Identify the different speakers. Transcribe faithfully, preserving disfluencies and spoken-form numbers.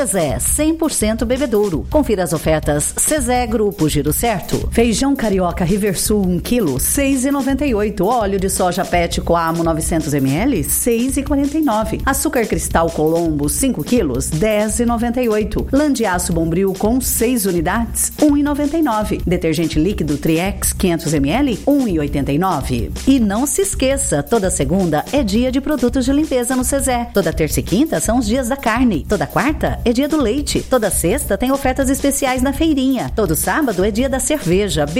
Speaker 1: Cezé, cem por cento bebedouro. Confira as ofertas Cezé Grupo Giro Certo. Feijão carioca Riversul um quilo, seis reais e noventa e oito centavos. Óleo de soja Pet Coamo novecentos mililitros, seis reais e quarenta e nove centavos. Açúcar Cristal Colombo cinco quilos, dez reais e noventa e oito centavos. Lã de aço Bombril com seis unidades, um real e noventa e nove centavos. Detergente líquido Triex quinhentos mililitros, um real e oitenta e nove centavos. E não se esqueça, toda segunda é dia de produtos de limpeza no Cezé. Toda terça e quinta são os dias da carne. Toda quarta é dia do leite. Toda sexta tem ofertas especiais na feirinha. Todo sábado é dia da cerveja,